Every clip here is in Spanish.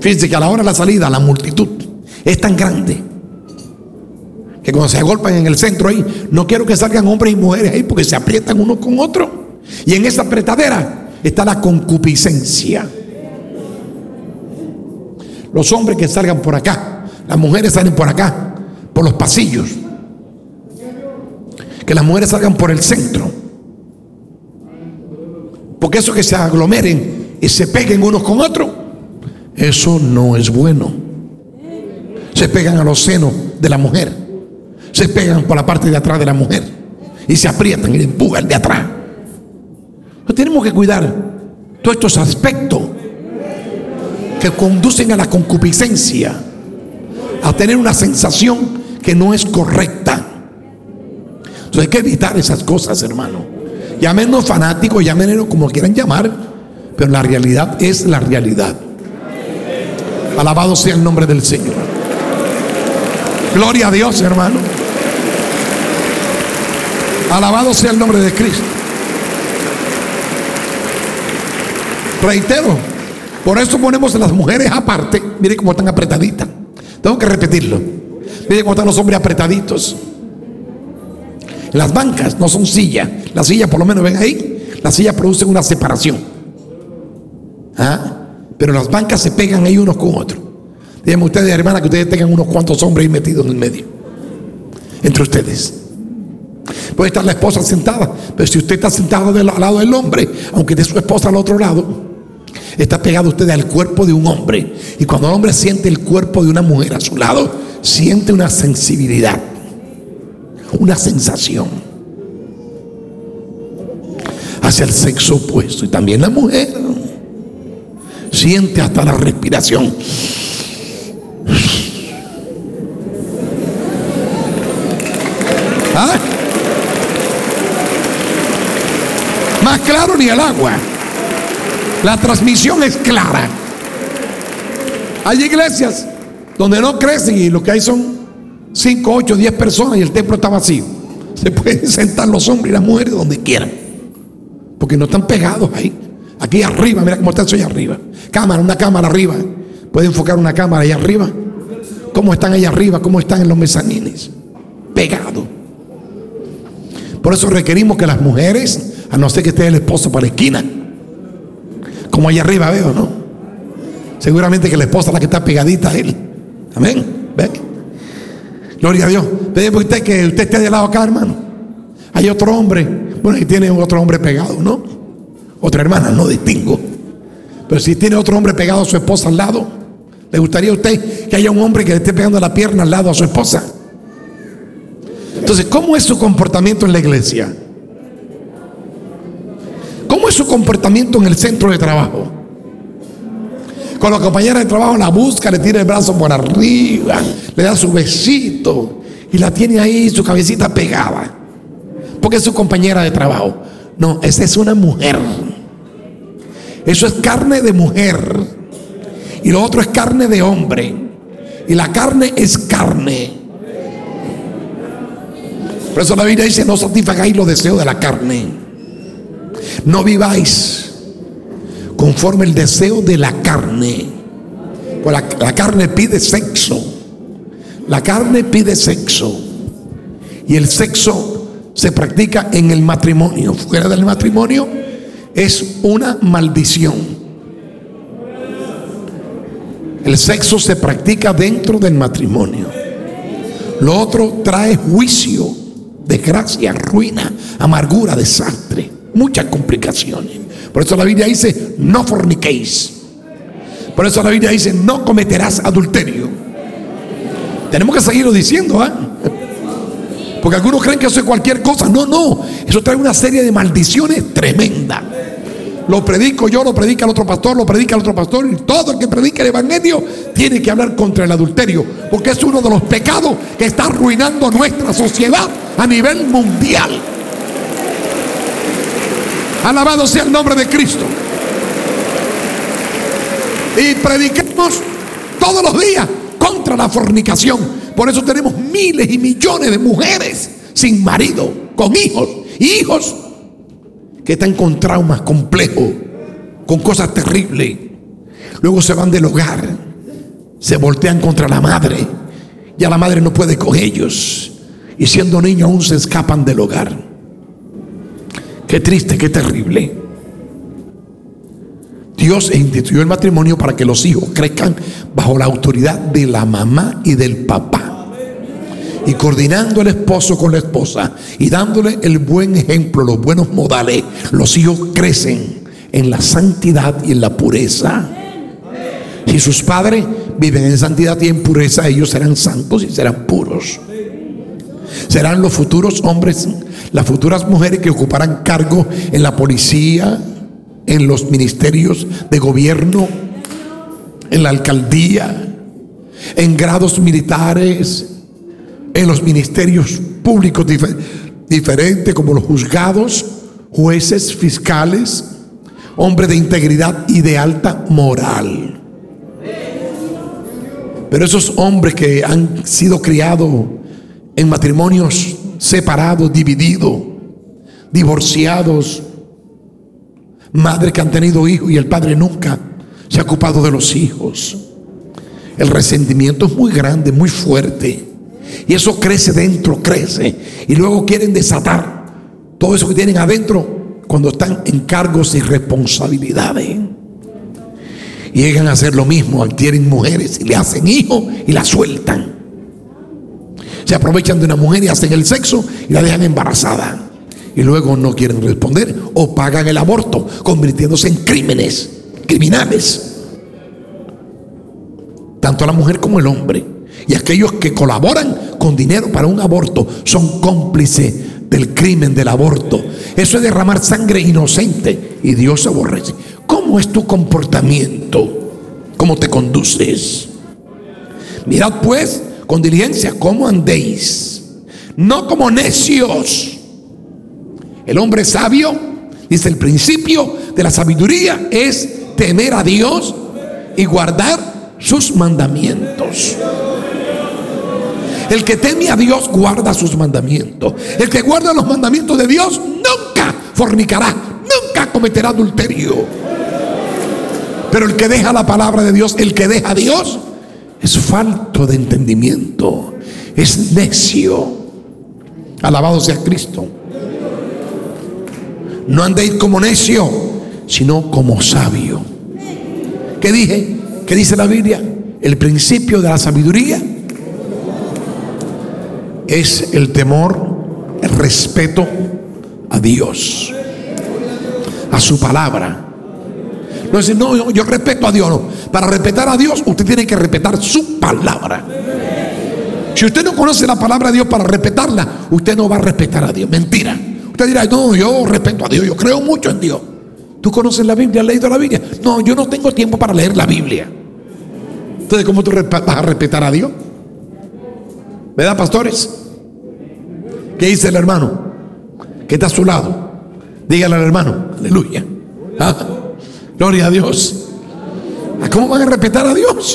Fíjense que a la hora de la salida la multitud es tan grande que cuando se agolpan en el centro ahí, no quiero que salgan hombres y mujeres ahí porque se aprietan uno con otro. Y en esa apretadera está la concupiscencia. Los hombres que salgan por acá, las mujeres salen por acá, por los pasillos. Que las mujeres salgan por el centro. Porque eso que se aglomeren y se peguen unos con otros, eso no es bueno. Se pegan a los senos de la mujer, se pegan por la parte de atrás de la mujer y se aprietan y le empujan de atrás. Entonces tenemos que cuidar todos estos aspectos que conducen a la concupiscencia, a tener una sensación que no es correcta. Entonces hay que evitar esas cosas, hermano. Llámenos fanáticos, llámenos como quieran llamar, pero la realidad es la realidad. Alabado sea el nombre del Señor. Gloria a Dios, hermano. Alabado sea el nombre de Cristo. Reitero, por eso ponemos a las mujeres aparte. Miren cómo están apretaditas. Tengo que repetirlo. Miren cómo están los hombres apretaditos. Las bancas no son sillas. Las sillas, por lo menos ven ahí, las sillas producen una separación. Pero las bancas se pegan ahí unos con otros. Díganme ustedes, hermana, que ustedes tengan unos cuantos hombres ahí metidos en el medio entre ustedes. Puede estar la esposa sentada, pero si usted está sentado al lado del hombre, aunque de su esposa al otro lado, está pegado usted al cuerpo de un hombre. Y cuando el hombre siente el cuerpo de una mujer a su lado, siente una sensibilidad, una sensación hacia el sexo opuesto. Y también la mujer siente hasta la respiración. Más claro ni el agua. La transmisión es clara. Hay iglesias donde no crecen y lo que hay son 5, 8, 10 personas y el templo está vacío. Se pueden sentar los hombres y las mujeres donde quieran, porque no están pegados ahí. Aquí arriba, mira cómo está eso allá arriba. Una cámara arriba. Puede enfocar una cámara allá arriba. ¿Cómo están allá arriba? ¿Cómo están en los mezanines? Pegados. Por eso requerimos que las mujeres, a no ser que esté el esposo para la esquina, como allá arriba veo, ¿no? Seguramente que la esposa es la que está pegadita a él. Amén. ¿Ve? Gloria a Dios. Pedimos usted que usted esté de lado acá, hermano. Hay otro hombre. Bueno, ahí tiene otro hombre pegado, ¿no? Otra hermana, no distingo. Pero si tiene otro hombre pegado a su esposa al lado, ¿le gustaría a usted que haya un hombre que le esté pegando la pierna al lado a su esposa? Entonces, ¿cómo es su comportamiento en la iglesia? ¿Cómo es su comportamiento en el centro de trabajo? Con la compañera de trabajo la busca, le tira el brazo por arriba, le da su besito y la tiene ahí, su cabecita pegada, porque es su compañera de trabajo. No, esa es una mujer. Eso es carne de mujer y lo otro es carne de hombre. Y la carne es carne. Por eso la Biblia dice: no satisfagáis los deseos de la carne. No viváis conforme el deseo de la carne. Pues la carne pide sexo. La carne pide sexo. Y el sexo se practica en el matrimonio. Fuera del matrimonio es una maldición. El sexo se practica dentro del matrimonio. Lo otro trae juicio, desgracia, ruina, amargura, desastre, muchas complicaciones. Por eso la Biblia dice: no forniquéis. Por eso la Biblia dice: no cometerás adulterio. Tenemos que seguirlo diciendo, porque algunos creen que eso es cualquier cosa. No, no, eso trae una serie de maldiciones tremendas. Lo predico yo, lo predica el otro pastor, lo predica el otro pastor, y todo el que predica el evangelio tiene que hablar contra el adulterio, porque es uno de los pecados que está arruinando nuestra sociedad a nivel mundial. Alabado sea el nombre de Cristo. Y predicamos todos los días contra la fornicación. Por eso tenemos miles y millones de mujeres sin marido, con hijos y hijos que están con traumas complejos, con cosas terribles. Luego se van del hogar se voltean contra la madre. Ya la madre no puede con ellos, y siendo niños aún se escapan del hogar. Qué triste, qué terrible. Dios instituyó el matrimonio para que los hijos crezcan bajo la autoridad de la mamá y del papá, y coordinando el esposo con la esposa y dándole el buen ejemplo, los buenos modales, los hijos crecen en la santidad y en la pureza. Si sus padres viven en santidad y en pureza, ellos serán santos y serán puros. Serán los futuros hombres, las futuras mujeres que ocuparán cargos en la policía, en los ministerios de gobierno, en la alcaldía, en grados militares, en los ministerios públicos diferentes, como los juzgados, jueces, fiscales, hombres de integridad y de alta moral. Pero esos hombres que han sido criados en matrimonios separados, divididos, divorciados, madres que han tenido hijos y el padre nunca se ha ocupado de los hijos, el resentimiento es muy grande, muy fuerte, y eso crece dentro, crece, y luego quieren desatar todo eso que tienen adentro cuando están en cargos y responsabilidades. Y llegan a hacer lo mismo, adquieren mujeres y le hacen hijos y la sueltan. Se aprovechan de una mujer y hacen el sexo y la dejan embarazada, y luego no quieren responder o pagan el aborto, convirtiéndose en criminales, tanto la mujer como el hombre. Y aquellos que colaboran con dinero para un aborto son cómplices del crimen del aborto. Eso es derramar sangre inocente, y Dios se aborrece. ¿Cómo es tu comportamiento? ¿Cómo te conduces? Mirad pues con diligencia cómo andéis, no como necios. El hombre sabio, dice, el principio de la sabiduría es temer a Dios y guardar sus mandamientos. El que teme a Dios guarda sus mandamientos. El que guarda los mandamientos de Dios nunca fornicará, nunca cometerá adulterio. Pero el que deja la palabra de Dios, el que deja a Dios, es falto de entendimiento, es necio. Alabado sea Cristo. No andéis como necio, sino como sabio. ¿Qué dije? ¿Qué dice la Biblia? El principio de la sabiduría es el temor, el respeto a Dios, a su palabra. No es decir, no, yo respeto a Dios. No. Para respetar a Dios, usted tiene que respetar su palabra. Si usted no conoce la palabra de Dios para respetarla, usted no va a respetar a Dios. Mentira. Usted dirá, no, yo respeto a Dios, yo creo mucho en Dios. ¿Tú conoces la Biblia? ¿Has leído la Biblia? No, yo no tengo tiempo para leer la Biblia. Entonces, ¿cómo tú vas a respetar a Dios? ¿Verdad, pastores? ¿Qué dice el hermano que está a su lado? Dígale al hermano, aleluya. ¿Ah? Gloria a Dios. ¿Cómo van a respetar a Dios?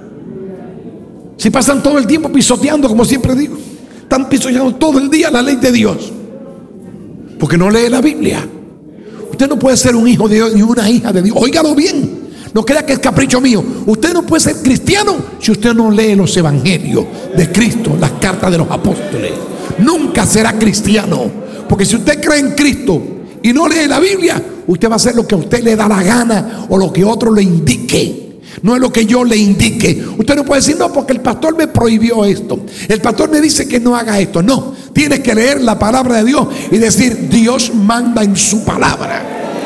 Si pasan todo el tiempo pisoteando, como siempre digo, están pisoteando todo el día la ley de Dios, porque no lee la Biblia. Usted no puede ser un hijo de Dios ni una hija de Dios. Óigalo bien. No crea que es capricho mío. Usted no puede ser cristiano si usted no lee los evangelios de Cristo, las cartas de los apóstoles. Nunca será cristiano, porque si usted cree en Cristo y no lee la Biblia, usted va a hacer lo que a usted le da la gana o lo que otro le indique. No es lo que yo le indique. Usted no puede decir, no, porque el pastor me prohibió esto, el pastor me dice que no haga esto. No, tienes que leer la palabra de Dios y decir, Dios manda en su palabra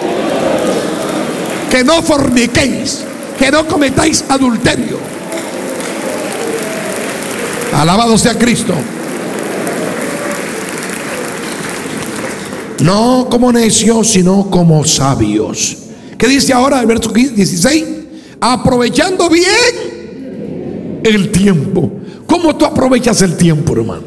que no forniquéis, que no cometáis adulterio. Alabado sea Cristo. No como necios, sino como sabios. ¿Qué dice ahora el verso 16? Aprovechando bien el tiempo. ¿Cómo tú aprovechas el tiempo, hermano?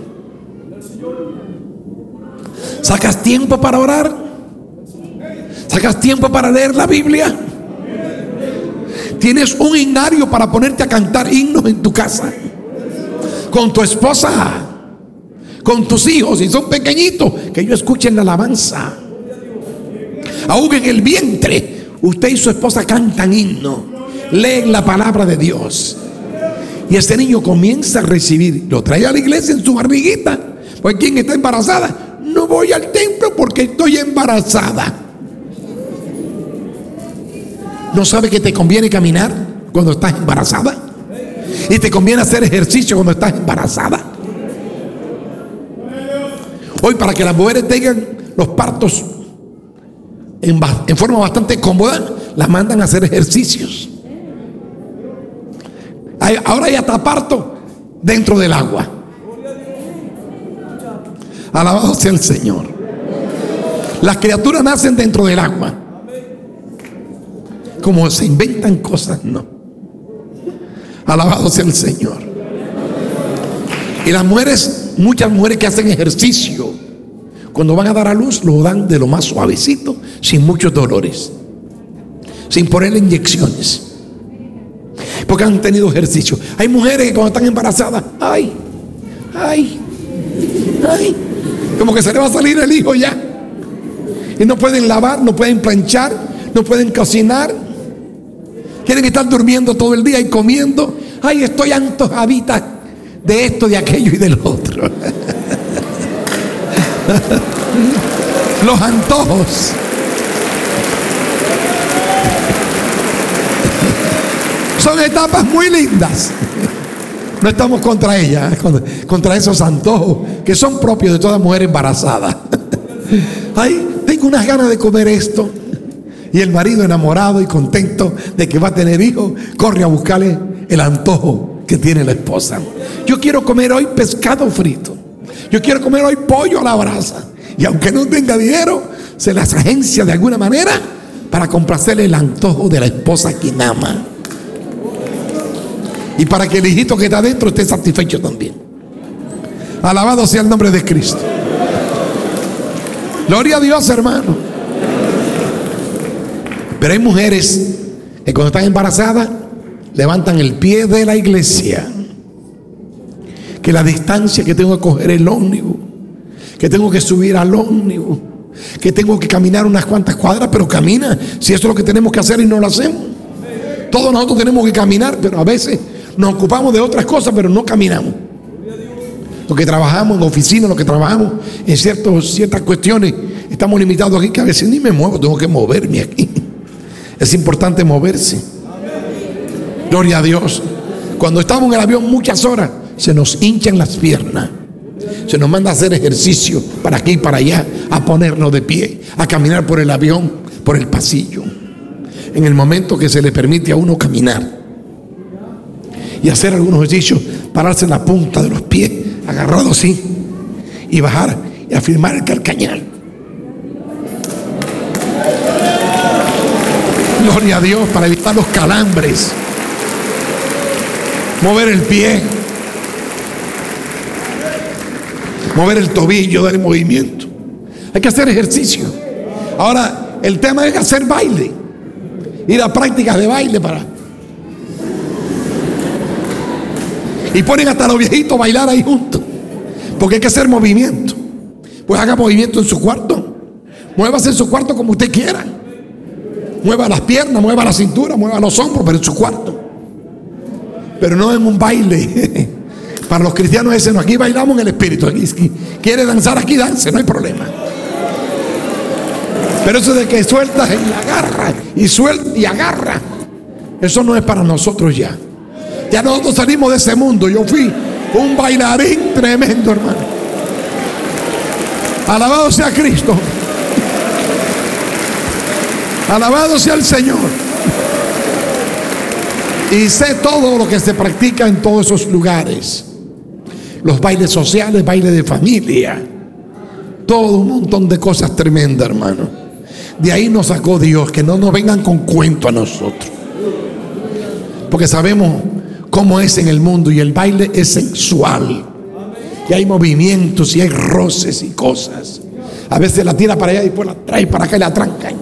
¿Sacas tiempo para orar? ¿Sacas tiempo para leer la Biblia? ¿Tienes un himnario para ponerte a cantar himnos en tu casa? Con tu esposa, con tus hijos, si son pequeñitos, que ellos escuchen la alabanza. Aún en el vientre, usted y su esposa cantan himno, leen la palabra de Dios. Y este niño comienza a recibir, lo trae a la iglesia en su barriguita. Pues quien está embarazada, no voy al templo porque estoy embarazada. ¿No sabe que te conviene caminar cuando estás embarazada? Y te conviene hacer ejercicio cuando estás embarazada. Hoy, para que las mujeres tengan los partos en forma bastante cómoda, las mandan a hacer ejercicios. Ahora hay hasta parto dentro del agua. Alabado sea el Señor. Las criaturas nacen dentro del agua. Como se inventan cosas, no. Alabado sea el Señor. Y las mujeres, muchas mujeres que hacen ejercicio, cuando van a dar a luz, lo dan de lo más suavecito, sin muchos dolores, sin ponerle inyecciones, porque han tenido ejercicio. Hay mujeres que cuando están embarazadas, ay, como que se le va a salir el hijo ya, y no pueden lavar, no pueden planchar, no pueden cocinar, quieren estar durmiendo todo el día y comiendo. Ay, estoy antojadita de esto, de aquello y del otro. Los antojos. Son etapas muy lindas. No estamos contra ellas, contra esos antojos que son propios de toda mujer embarazada. Ay, tengo unas ganas de comer esto. Y el marido, enamorado y contento de que va a tener hijos, corre a buscarle el antojo que tiene la esposa. Yo quiero comer hoy pescado frito. Yo quiero comer hoy pollo a la brasa. Y aunque no tenga dinero, se las agencia de alguna manera para complacerle el antojo de la esposa a quien ama. Y para que el hijito que está adentro esté satisfecho también. Alabado sea el nombre de Cristo. Gloria a Dios, hermano. Pero hay mujeres que cuando están embarazadas levantan el pie de la iglesia. Que la distancia que tengo que coger el ómnibus, que tengo que subir al ómnibus, que tengo que caminar unas cuantas cuadras, pero camina, si eso es lo que tenemos que hacer y no lo hacemos. Todos nosotros tenemos que caminar, pero a veces nos ocupamos de otras cosas, pero no caminamos. Los que trabajamos en oficina, los que trabajamos en ciertas cuestiones, estamos limitados aquí, que a veces ni me muevo, tengo que moverme aquí. Es importante moverse. Gloria a Dios. Cuando estamos en el avión muchas horas, se nos hinchan las piernas, se nos manda a hacer ejercicio para aquí y para allá, a ponernos de pie, a caminar por el avión, por el pasillo. En el momento que se le permite a uno caminar y hacer algunos ejercicios, pararse en la punta de los pies, agarrado así, y bajar y afirmar el calcañar. Gloria a Dios, para evitar los calambres. Mover el pie, mover el tobillo, dar el movimiento. Hay que hacer ejercicio. Ahora, el tema es hacer baile, ir a prácticas de baile y ponen hasta los viejitos a bailar ahí juntos, porque hay que hacer movimiento. Pues haga movimiento en su cuarto, muévase en su cuarto como usted quiera, mueva las piernas, mueva la cintura, mueva los hombros, pero en su cuarto, pero no en un baile. Para los cristianos ese no, aquí bailamos en el espíritu. Aquí, si quiere danzar aquí, dance, no hay problema. Pero eso de que sueltas y agarra y suelta y agarra, eso no es para nosotros ya. Ya nosotros salimos de ese mundo. Yo fui un bailarín tremendo, hermano. Alabado sea Cristo. Alabado sea el Señor. Y sé todo lo que se practica en todos esos lugares. Los bailes sociales, bailes de familia, todo un montón de cosas tremendas, hermano. De ahí nos sacó Dios, que no nos vengan con cuento a nosotros, porque sabemos cómo es en el mundo, y el baile es sensual, y hay movimientos y hay roces y cosas. A veces la tira para allá y después la trae para acá y la trancan.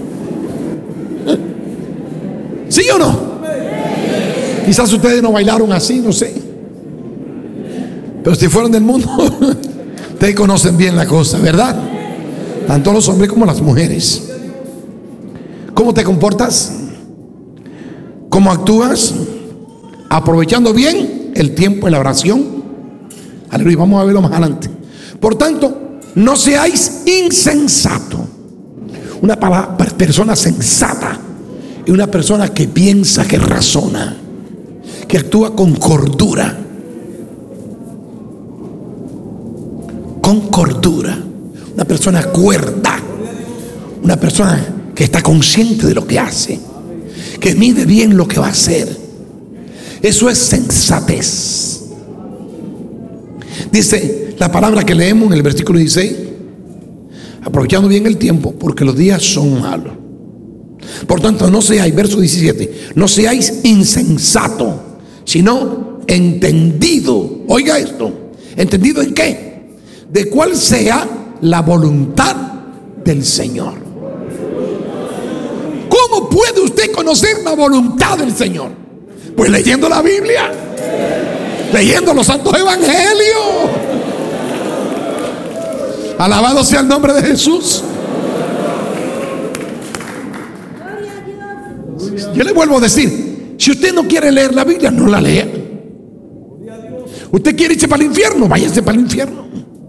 ¿Sí o no? Quizás ustedes no bailaron así, no sé, pero si fueron del mundo, ustedes conocen bien la cosa, ¿verdad? Tanto los hombres como las mujeres. ¿Cómo te comportas? ¿Cómo actúas? ¿Aprovechando bien el tiempo en la oración. Aleluya, vamos a verlo más adelante. Por tanto, no seáis insensatos. Una persona sensata es una persona que piensa, que razona, que actúa con cordura. Con cordura. Una persona cuerda. Una persona que está consciente de lo que hace, que mide bien lo que va a hacer. Eso es sensatez. Dice la palabra que leemos en el versículo 16: aprovechando bien el tiempo, porque los días son malos. Por tanto, no seáis, verso 17, no seáis insensatos, sino entendido. Oiga esto, ¿entendido en qué? De cuál sea la voluntad del Señor. ¿Cómo puede usted conocer la voluntad del Señor? Pues leyendo la Biblia, leyendo los santos evangelios. Alabado sea el nombre de Jesús. Yo le vuelvo a decir, si usted no quiere leer la Biblia, no la lea. Usted quiere irse para el infierno, váyase para el infierno.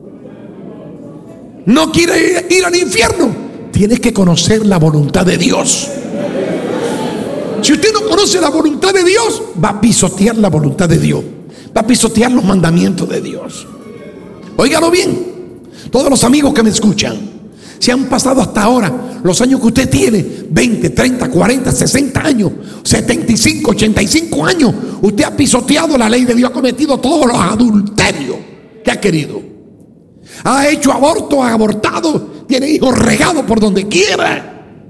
No quiere ir al infierno, tiene que conocer la voluntad de Dios. Si usted no conoce la voluntad de Dios, va a pisotear la voluntad de Dios, va a pisotear los mandamientos de Dios. Óigalo bien, todos los amigos que me escuchan, si han pasado hasta ahora los años que usted tiene, 20, 30, 40, 60 años, 75, 85 años, usted ha pisoteado la ley de Dios, ha cometido todos los adulterios que ha querido, ha hecho aborto, ha abortado, tiene hijos regados por donde quiera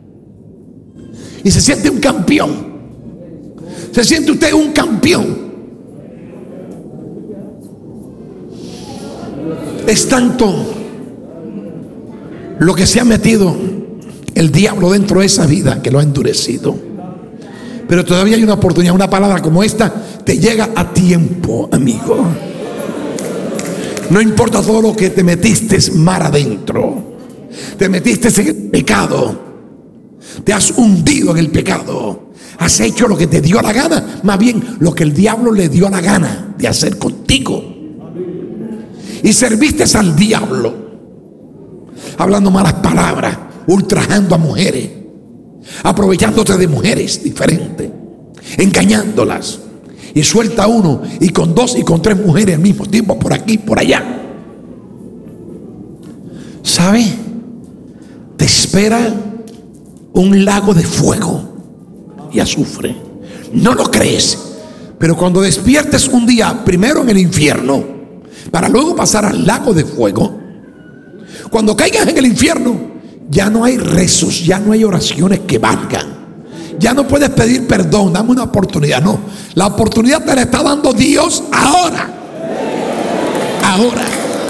y se siente un campeón. Se siente usted un campeón. Es tanto lo que se ha metido el diablo dentro de esa vida que lo ha endurecido. Pero todavía hay una oportunidad. Una palabra como esta te llega a tiempo, amigo. No importa todo lo que te metiste mar adentro, te metiste en el pecado, te has hundido en el pecado, has hecho lo que te dio la gana, más bien lo que el diablo le dio la gana de hacer contigo, y serviste al diablo hablando malas palabras, ultrajando a mujeres, aprovechándote de mujeres diferentes, engañándolas. Y suelta uno, y con dos y con tres mujeres al mismo tiempo, por aquí, por allá. ¿Sabe? Te espera un lago de fuego y azufre. No lo crees, pero cuando despiertes un día, primero en el infierno, para luego pasar al lago de fuego, cuando caigas en el infierno, ya no hay rezos, ya no hay oraciones que valgan. Ya no puedes pedir perdón, dame una oportunidad. No, la oportunidad te la está dando Dios ahora. Ahora.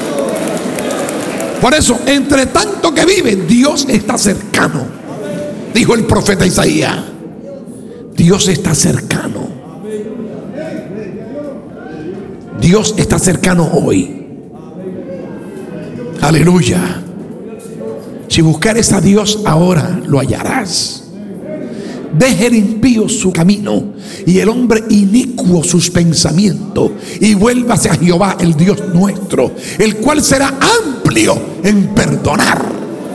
Por eso, entre tanto que viven, Dios está cercano. Dijo el profeta Isaías, Dios está cercano. Dios está cercano hoy. Aleluya. Si buscares a Dios ahora, lo hallarás. Deje el impío su camino y el hombre inicuo sus pensamientos, y vuélvase a Jehová el Dios nuestro, el cual será amplio en perdonar.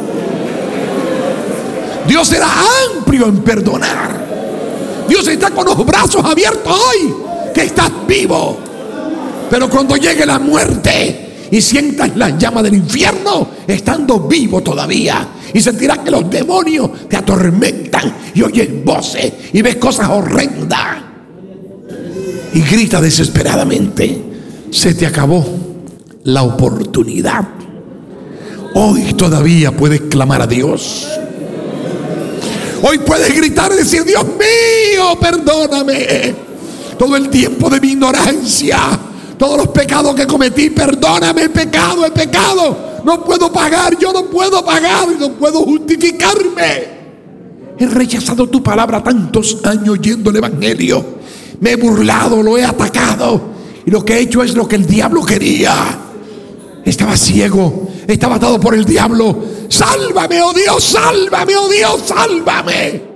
Dios será amplio en perdonar. Dios está con los brazos abiertos hoy, que estás vivo. Pero cuando llegue la muerte y sientas la llama del infierno, estando vivo todavía, y sentirás que los demonios te atormentan y oyes voces y ves cosas horrendas y gritas desesperadamente, se te acabó la oportunidad. Hoy todavía puedes clamar a Dios. Hoy puedes gritar y decir, Dios mío, perdóname todo el tiempo de mi ignorancia, todos los pecados que cometí, perdóname, el pecado, no puedo pagar, yo no puedo pagar y no puedo justificarme. He rechazado tu palabra tantos años oyendo el evangelio, me he burlado, lo he atacado, y lo que he hecho es lo que el diablo quería. Estaba ciego, estaba atado por el diablo. Sálvame, oh Dios, sálvame, oh Dios, sálvame.